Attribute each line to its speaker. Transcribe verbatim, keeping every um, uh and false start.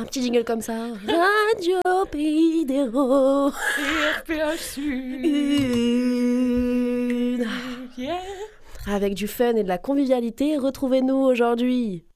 Speaker 1: petit jingle comme ça. Radio Pays des Roses.
Speaker 2: R P H Sud.
Speaker 1: Une.
Speaker 2: Yeah.
Speaker 1: Avec du fun et de la convivialité, retrouvez-nous aujourd'hui